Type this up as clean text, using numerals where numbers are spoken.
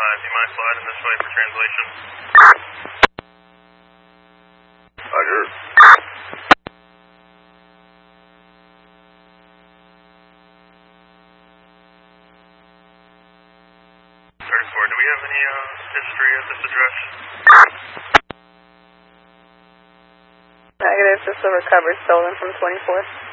Do you mind sliding this way for translation? Roger. 34, do we have any history at this address? Negative, just a recovered stolen from 24th.